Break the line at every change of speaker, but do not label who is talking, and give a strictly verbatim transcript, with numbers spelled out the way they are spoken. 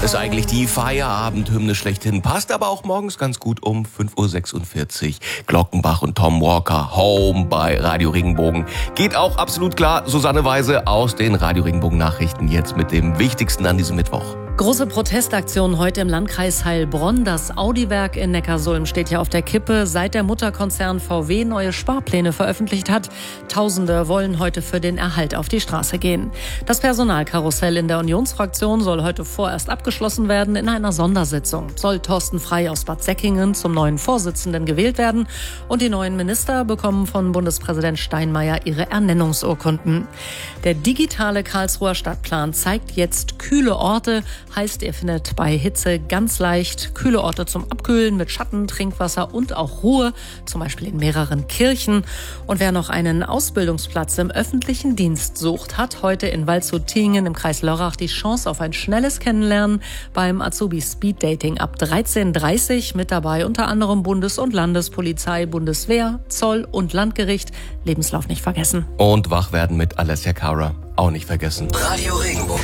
Ist eigentlich die Feierabendhymne schlechthin. Passt aber auch morgens ganz gut um fünf Uhr sechsundvierzig. Glockenbach und Tom Walker, Home bei Radio Regenbogen. Geht auch absolut klar. Susanne Weise aus den Radio Regenbogen Nachrichten jetzt mit dem Wichtigsten an diesem Mittwoch.
Große Protestaktion heute im Landkreis Heilbronn. Das Audi-Werk in Neckarsulm steht ja auf der Kippe, seit der Mutterkonzern V W neue Sparpläne veröffentlicht hat. Tausende wollen heute für den Erhalt auf die Straße gehen. Das Personalkarussell in der Unionsfraktion soll heute vorerst abgeschlossen werden. In einer Sondersitzung soll Thorsten Frey aus Bad Säckingen zum neuen Vorsitzenden gewählt werden. Und die neuen Minister bekommen von Bundespräsident Steinmeier ihre Ernennungsurkunden. Der digitale Karlsruher Stadtplan zeigt jetzt kühle Orte. Heißt, ihr findet bei Hitze ganz leicht kühle Orte zum Abkühlen mit Schatten, Trinkwasser und auch Ruhe, zum Beispiel in mehreren Kirchen. Und wer noch einen Ausbildungsplatz im öffentlichen Dienst sucht, hat heute in Waldshut-Tiengen im Kreis Lörrach die Chance auf ein schnelles Kennenlernen beim Azubi Speed Dating ab dreizehn Uhr dreißig. Mit dabei unter anderem Bundes- und Landespolizei, Bundeswehr, Zoll und Landgericht. Lebenslauf nicht vergessen.
Und wach werden mit Alessia Cara auch nicht vergessen.
Radio Regenbogen.